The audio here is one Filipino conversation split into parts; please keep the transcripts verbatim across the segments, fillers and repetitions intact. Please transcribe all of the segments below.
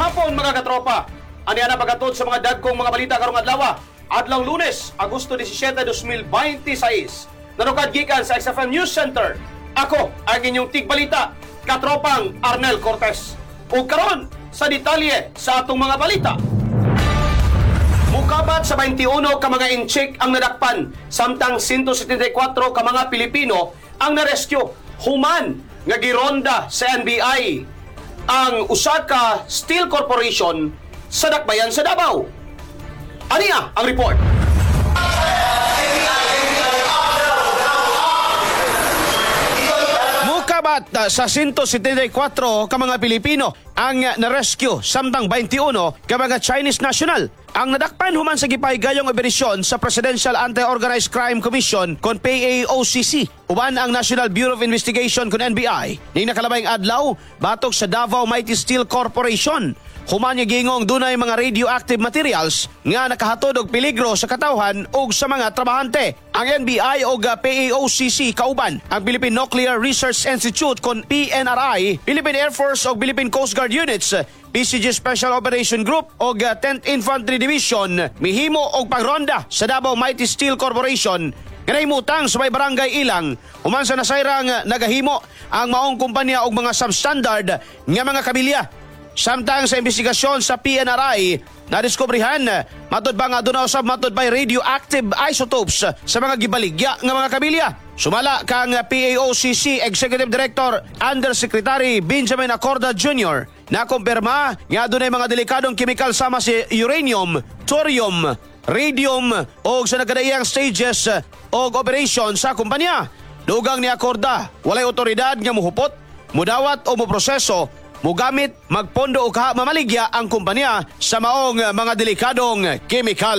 hapon mga katropa. Ani ana pagatod sa mga dagkong mga balita karong adlaw. Adlaw Lunes, Agosto seventeen, twenty twenty-six. Nanukad gikan sa X F M News Center. Ako ang inyong tigbalita, katropang Arnel Cortez. Ug karon sa detalye sa atong mga balita. Mukabat sa twenty-one ka mga inchik ang nadakpan, samtang one hundred seventy-four ka mga Pilipino ang narescue. Human nga gironda sa N B I ang usa ka steel corporation sa dakbayan sa Davao. Aniya ang report. Mukabat uh, sa one hundred seventy-four ka mga Pilipino ang uh, na-rescue, samtang twenty-one ka mga Chinese national ang nadakpan human sa gipahigayong operasyon sa Presidential Anti-Organized Crime Commission kon P A O C C. Uban ang National Bureau of Investigation kon N B I ning nakalabayng adlaw batok sa Davao Mighty Steel Corporation. Human nga gingong dunay mga radioactive materials nga nakahatod og peligro sa katawhan ug sa mga trabahante. Ang N B I ug P A O C C kauban ang Philippine Nuclear Research Institute kon P N R I, Philippine Air Force ug Philippine Coast Guard Units, P C G Special Operation Group ug tenth Infantry Division mihimo og pagronda sa Davao Mighty Steel Corporation nga nahimutang sa may barangay Ilang human sa nasayrang nagahimo ang maong kumpanya og mga substandard nga mga kabilya. Samtang sa investigasyon sa P N R I, nadiskubrihan matud ba nga aduna usab matud by radioactive isotopes sa mga gibaligya nga mga kabilya. Sumala kang P A O C C Executive Director Undersecretary Benjamin Acorda Junior na kumpirma nga adunay mga delikadong kemikal sama si uranium, thorium, radium o sa nagkadaiyang stages og operation sa kumpanya. Dugang ni Acorda, walay otoridad nga muhupot, mudawat o muproseso mugamit, magpondo o kaha mamaligya ang kumpanya sa maong mga delikadong kemikal.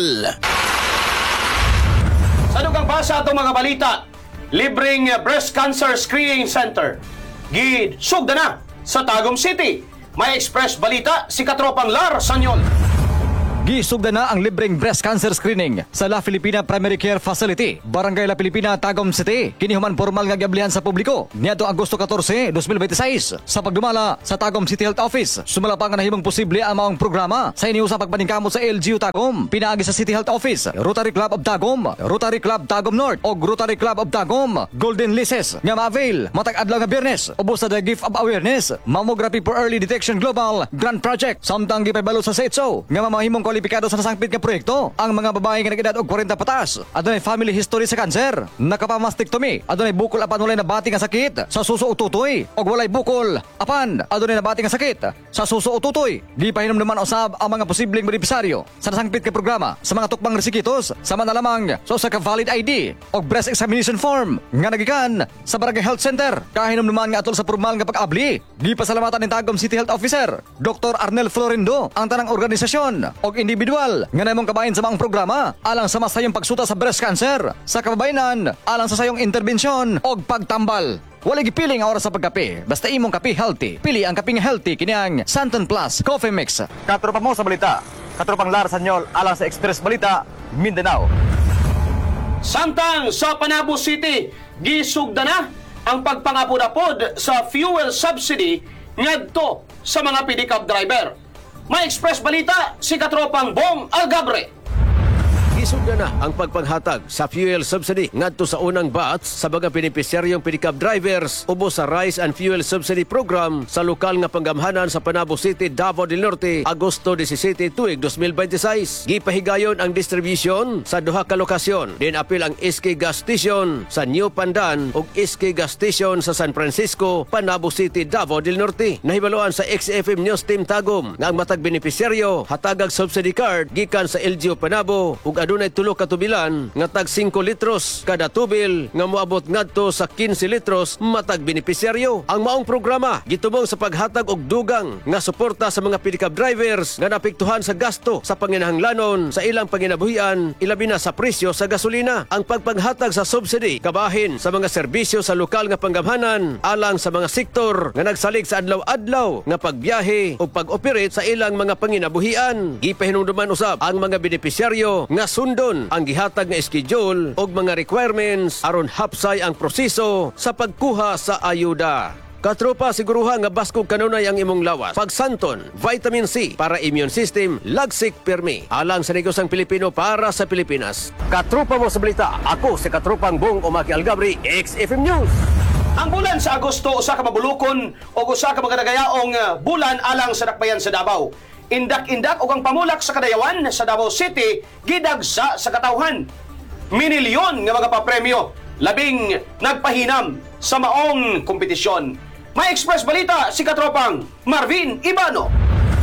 Sa dugang basa itong mga balita, libreng breast cancer screening center gisugda na sa Tagum City. May express balita si katropang Lar Sanyol. Gisugda na ang libreng breast cancer screening sa La Filipina Primary Care Facility, Barangay La Filipina, Tagum City. Kini human formal nga giablihan sa publiko niadto Agosto fourteen, twenty twenty-six sa pagdumala sa Tagum City Health Office. Sumala pa nga nahimong posible ang maong programa sa iniusa pagpaningkamot sa L G U Tagum, pinaagi sa City Health Office, Rotary Club of Tagum, Rotary Club Tagum North og Rotary Club of Tagum. Golden Lises nga ma-avail matag adlaw nga Biyernes ubos sa the gift of awareness Mammography for Early Detection Global Grand Project. Samtang gipabalo sa S E T S O nga mamahimong kwalipikado sa nasangpit nga proyekto ang mga babae nga nag-edad og forty patas, adunay family history sa cancer, nakapamastektomy, adunay bukol apan walay nabati nga sakit sa suso o tutoy, og walay bukol apan adunay nabati nga sakit sa suso o tutoy. Gipahinom naman usab ang mga posibleng benepisaryo sa nasangpit nga programa sa mga tukbang resikitos sama na lamang sa usa ka valid I D og breast examination form nga nagikan sa Barangay Health Center. Kahinom naman nga atol sa formal nga pag-abli. Gipasalamatan ni Tagum City Health Officer Doctor Arnel Florindo ang tanang organisasyon og individual nga namong kabahin sa maong programa alang sa masayong pagsuta sa breast cancer sa kababayanan alang sa sayong interbensyon og pagtambal. Wala gipiling ang oras sa pagkape, basta imong kape healthy. Pili ang kaping healthy kini ang Santon Plus Coffee Mix. Katropa mo sa balita, katropang Lar Sanyol alang sa Express Balita Mindanao. Samtang sa Panabo City, gisugda na ang pagpangapod-apod sa fuel subsidy ngadto sa mga pedicab driver. May express balita si katropang Bong Algabre. Gisugda na ang pagpanghatag sa fuel subsidy ngadto sa unang batch sa mga benepisyaryong pedicab drivers ubos sa Rice and Fuel Subsidy Program sa lokal nga panggamhanan sa Panabo City, Davao del Norte, Agosto seventeen tuig twenty twenty-six. Gipahigayon ang distribution sa duha ka lokasyon. Din apil ang S K Gas Station sa New Pandan ug S K Gas Station sa San Francisco, Panabo City, Davao del Norte. Nahibaluan sa X F M News Team Tagum nga ang matag benepisyaryo hatagag subsidy card gikan sa L G U Panabo ug adunay tulo ka tubilan nga tag five litros kada tubil nga moabot ngadto sa fifteen litros matag benepisyaryo. Ang maong programa gitubong sa paghatag og dugang nga suporta sa mga pedicab drivers nga napektuhan sa gasto sa panginahanglanon sa ilang panginabuhian ilabi na sa presyo sa gasolina. Ang pagpanghatag sa subsidy kabahin sa mga serbisyo sa lokal nga panggamhanan alang sa mga sektor nga nagsalig sa adlaw-adlaw nga pagbiyahe o pag-operate sa ilang mga panginabuhian. Gipahinumduman usab ang mga benepisyaryo nga sundon ang gihatag nga schedule og mga requirements aron hapsay ang proseso sa pagkuha sa ayuda. Katropa, siguruha nga baskog kanunay ang imong lawas. Pagsanton, vitamin C para immune system, lagsik permi. Alang sa negosang Pilipino para sa Pilipinas. Katropa mo sa balita, ako si Katropang Bong Umaki Algabri, X F M News. Ang bulan sa Agosto, usa ka mabulukon o usa ka magadagayaong uh, bulan alang sa dakbayan sa Davao. Indak-indak o ang pamulak sa kadayawan sa Davao City, gidagsa sa katawhan. Minilyon nga mga papremyo, labing nagpahinam sa maong kompetisyon. May Express Balita si Katropang Marvin Ibano.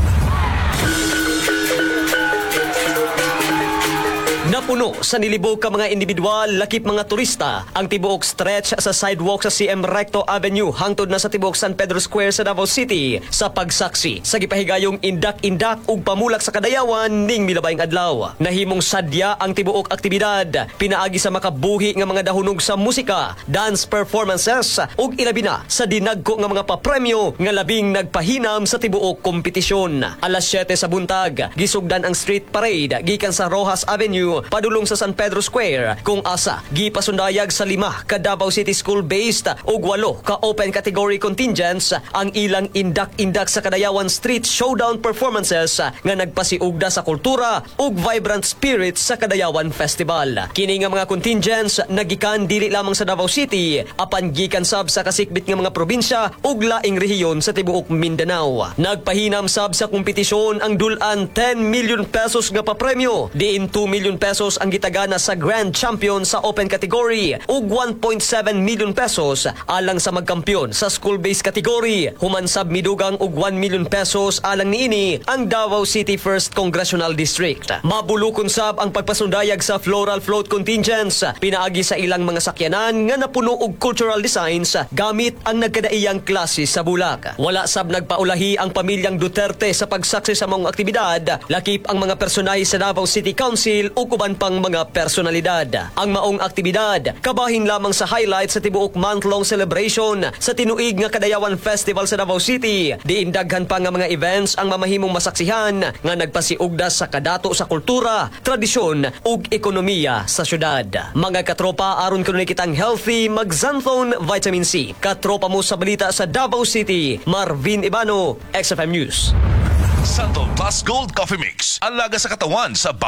Napuno sa nilibog ka mga individual, lakip mga turista ang tibuok stretch sa sidewalk sa C M Recto Avenue hangtod na sa tibuok San Pedro Square sa Davao City sa pagsaksi sa gipahigayong indak-indak ug pamulak sa kadayawan ning milabayng adlaw. Nahimong sadya ang tibuok aktibidad pinaagi sa makabuhi nga mga dahunog sa musika, dance performances ug ilabi na sa dinagko nga mga papremyo nga labing nagpahinam sa tibuok kompetisyon. Alas siyete sa buntag, gisugdan ang street parade gikan sa Rojas Avenue padulong sa San Pedro Square kung asa gipasundayag sa lima ka Davao City School-based ug walo ka open category contingents ang ilang indak-indak sa kadayawan street showdown performances nga nagpasiugda sa kultura ug vibrant spirit sa Kadayawan Festival. Kini nga mga contingents nagikan dili lamang sa Davao City apan gikan sab sa kasikbit nga mga probinsya ug laing rehiyon sa tibuok Mindanao. Nagpahinam sab sa kompetisyon ang dulan ten million pesos nga papremyo, diin two million pesos ang gitagana sa Grand Champion sa open category ug one point seven million pesos alang sa magkampiyon sa school-based category. Human sab midugang og one million pesos alang niini ang Davao City First Congressional District. Mabulukon sab ang pagpasundayag sa floral float contingents pinaagi sa ilang mga sakyanan nga napuno og cultural designs gamit ang nagkadaiyang klase sa bulak. Wala sab nagpaulahi ang pamilyang Duterte sa pagsaksi sa mga aktibidad, lakip ang mga personahe sa Davao City Council ug uban pang mga personalidad. Ang maong aktibidad kabahin lamang sa highlight sa tibuok month-long celebration sa tinuig nga Kadayawan Festival sa Davao City. Diindaghan pa nga mga events ang mamahimong masaksihan nga nagpasiugda sa kadato sa kultura, tradisyon ug ekonomiya sa syudad. Mga katropa, aron kuno kitang healthy, mag-Xanthone Vitamin C. Katropa mo sa balita sa Davao City, Marvin Ibano, X F M News. Xanthone Plus Gold Coffee Mix. Ang laga sa katawan sa